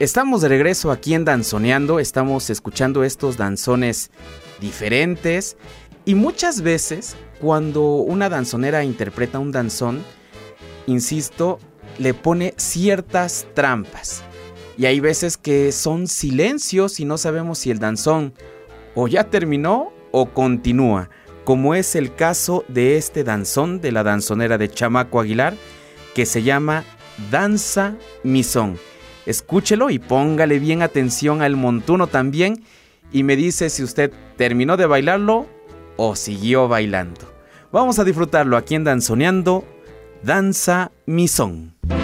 Estamos de regreso aquí en Danzoneando, estamos escuchando estos danzones diferentes y muchas veces cuando una danzonera interpreta un danzón, insisto, le pone ciertas trampas y hay veces que son silencios y no sabemos si el danzón o ya terminó o continúa, como es el caso de este danzón de la danzonera de Chamaco Aguilar que se llama Danza Mi Son. Escúchelo y póngale bien atención al montuno también y me dice si usted terminó de bailarlo o siguió bailando. Vamos a disfrutarlo aquí en Danzoneando, Danza Mi Son.